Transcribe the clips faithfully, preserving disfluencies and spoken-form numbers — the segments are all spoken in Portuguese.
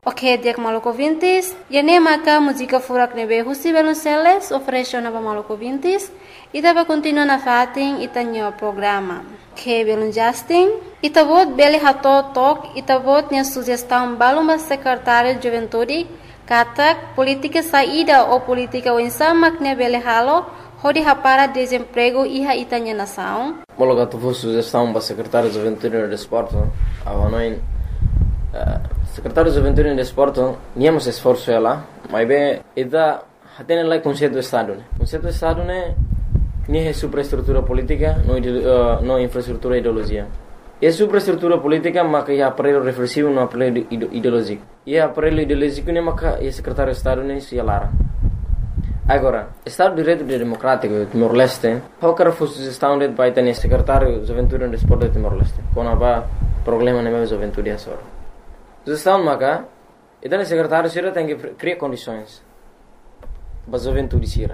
Ok, dia Maluco Vintes, e nem maca música furak nebe husi Velonceles ofereceu na Maluco Vintes e tava continua na fatin e tanho programa. Que Belon Justin, e tavot bele hato tok e tavot nia sugestão baluma secretário de juventude katak política saída ou política wensamak ne bele halo hodi hapara desemprego iha itanya nação. Mologa tu vou sugestão para secretário de juventude e desporto, avanoin secretário de juventude e desporto, niamos esforço ela, mas bem, ida hatene lá conceito do estado, né? Conceito do estado né, nem é superestrutura política, não uh, não infraestrutura ideologia. É superestrutura política, mas que é aparelho reflexivo, não aparelho ideológico. E é aparelho ideológico né, mas que é secretário de estado né, se alara. Agora, Estado de Direito Democrático de Timor-Leste, qualquer sugestão de vai ter secretário de juventude e desporto de Timor-Leste, quando há problema na minha juventude é só. Sugestão maca, então o secretário sira tem que criar condições para a juventude sira.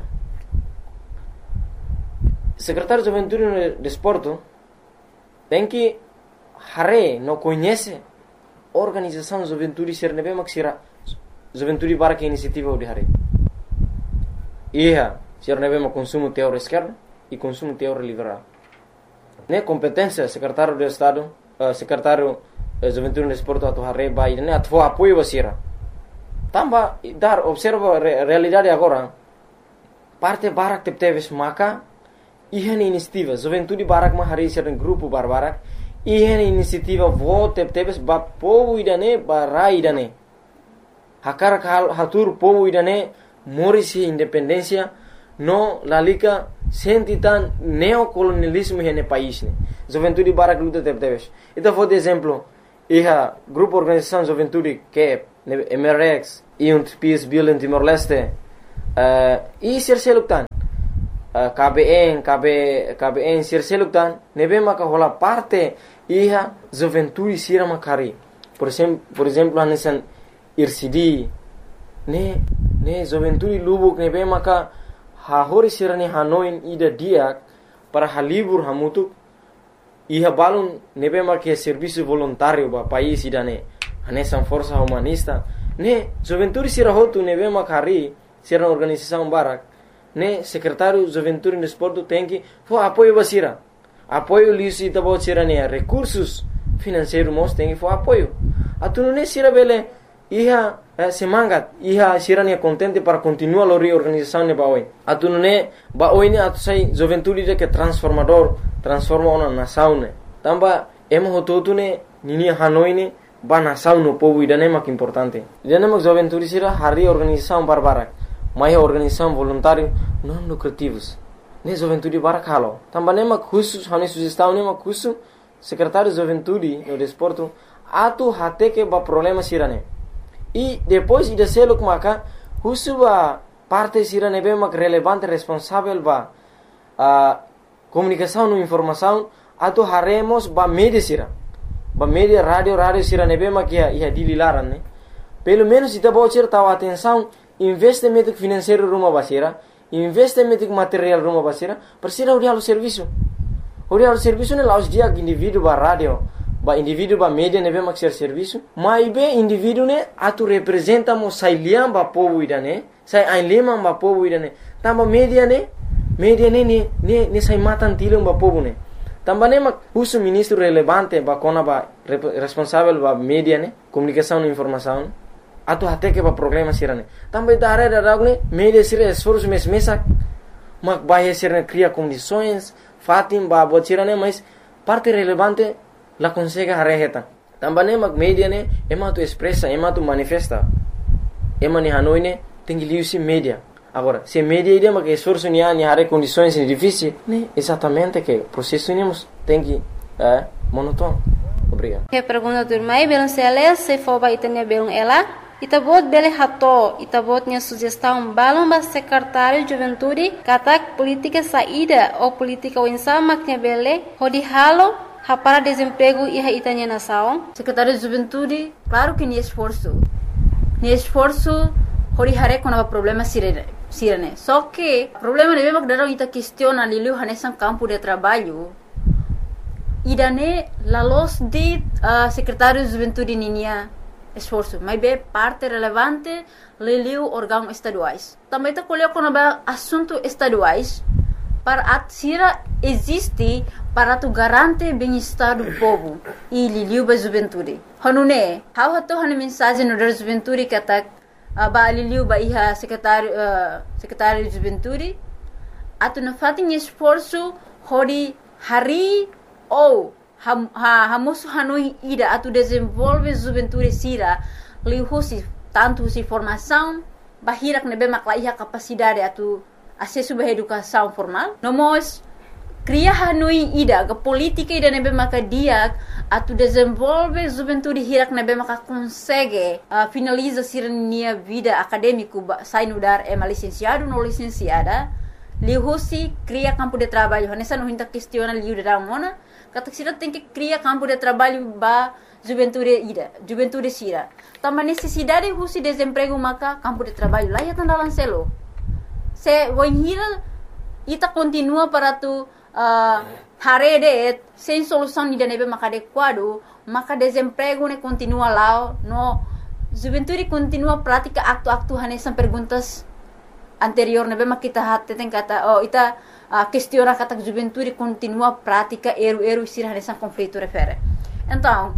Secretário de juventude e desporto tem que hare não conhece a organização de juventude sira nebe mak sira juventude para que iniciativa de hare. Ia sira nebe mak consumo teórico esquerdo e consumo teórico liberal. Ne competência secretário de Estado, uh, secretário juventude e desporto atu hare ba ine atu apoio basira. Tamba dar observa re, realidade agora. Parte barak tep teves maka ihan inisiativa juventude barak ma hari sira grupo barbarak ihan inisiativa vo tep teves ba povo idane ba idane. Hakar hal hatur povo idane morisi independência no lalika sentitan neocolonialismo hene país ne. Juventude barak luta tep teves. Então vou de exemplo iha grupo organização juventude que é M R X e um P S Bill em Timor-Leste uh, e sirseluktan uh, K B N K B K B N sirseluktan nebe maka hola parte iha juventude sira makari por exemplo por exemplo hanesan I R C D ne ne juventude lubuk nebe maka ha hori sira ne hanoin ida diak para halibur hamutuk iha balun nebe marque serviço voluntário ba país idane hanesan força humanista ne juventude sira hotu nebe makari sira organização barak ne secretário juventude e desporto tem que fo apoio basira apoio lisi tabo sira ne recursos financeiros mos tem que fo apoio atunu ne sira bele iha eh, semangat iha sira ne contente para continuar a reorganização ne baoi atunu ne baoi ne atu sai juventude de que transformador transforma uma nação ne tamba emo hototu ne nini hanoi ne ba nação no povo idane mak importante idane mak juventude sira hari organização barbara mai organização voluntário não lucrativos ne juventude barak halo tamba ne mak khusus hani sugestão ne mak khusus secretário de juventude no desporto atu hate que ba problema sira ne e depois ida seluk maka khusus ba parte sira ne be mak relevante responsável ba a comunicação e informação atu haremos ba media sira ba media radio radio sira nebe makia ia dililaran ne pelo menos ita bocir tahu atenção investimento financeiro rumah basira investimento material rumah basira persira uri halu serviço uri halu serviço ne laus dia indivíduo ba radio ba indivíduo ba media nebe mak ser serviço mai be indivíduo ne atu representa mo sailiam ba povo idane sai ainlema ba povo idane tamba media ne media ne ne ne ne sai matan tilung ba povo ne tamba ne mak usu ministro relevante ba kona ba responsável ba media ne comunicação e informação atu hate que ba problema sirane tamba idare da ragne media sira esforço mes mesa mak ba sira cria condições fatim ba botirane mas parte relevante la consegue hareheta tamba ne mak media ne ema tu expressa ema tu manifesta ema ni hanoi ne tem que liusi media. Agora, se media ideia que esforço ni ani hare condições difíceis, né? Exatamente que processo nemos tem que é monótono. Obrigado. Que pergunta do mai belum seles se for ba itanya belum ela, itabot bele hato, itabot nya sugestão balum ba secretário de juventude, katak política saída ou política winsama nya bele, hodi halo para desemprego e itanya nação. Secretário de juventude, claro que ni esforço. Ni esforço hori hare com o problema sirene. Sirene. Só que o problema de mesmo que daram ita questiona lilu hanesan campo de trabalho. Idane la los de uh, secretário de juventude ninia esforço, mas é parte relevante leliu órgãos estaduais. Também está colocando assuntos estaduais para a Sira existe para tu garante bem-estar do povo e liliu ba juventude. Hanune, how hato hanu mensagem no da juventude que tá ba liliu ba iha secretário uh, secretário de juventude atu na fatin esforço hori hari ou ham ha hamosu hanui ida atu desenvolve juventude Sira lihusi tanto si formação bahirak nebe makla iha capacidade atu acesso à educação formal. Nós cria hanui ida ke política ida nebe maka dia atu desenvolve juventude hirak nebe maka consegue uh, finaliza sirnia vida acadêmico sai no dar é licenciado no licenciada lihusi cria campo de trabalho nessa não hinta questiona liu da mona kata sira tem que cria campo de trabalho ba juventude ida juventude sira também necessidade husi desemprego maka campo de trabalho lá ya tanda lancelo se voinhira ita continua para tu uh, harede sem solução ida nebe maka adequado maka desemprego ne continua lá no juventude continua prática acto-acto hanesan perguntas anterior nebe maka kita hatte tem kata oh ita uh, questiona kata juventude continua prática eru-eru sira hanesan conflito refere então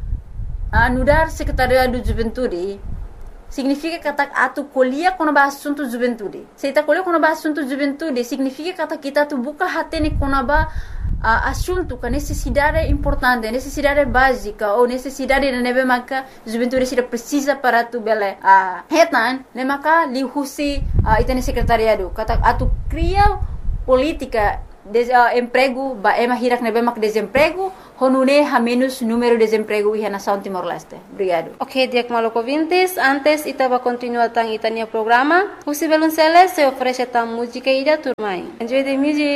uh, nudar secretaria do juventude significa kata atu kuliah kono ba assunto juventude. Se ita kuliah kono ba assunto juventude, significa kata kita tu buka hati ni kono ba uh, assunto ka necessidade importante, necessidade básica ou necessidade de nebe maka juventude sira precisa para tu bele. Uh, hetan, ne maka lihusi uh, ita ni secretariado. Kata atu cria política de uh, emprego ba ema hirak nebe maka desemprego honune ha menos número de desemprego iha nação Timor-Leste. Obrigado. Ok, Diak Maluco ouvintes, antes ita va continuar tang itania programa. Husi Velunceles se oferece tang música ida turmai. Enjoy the music.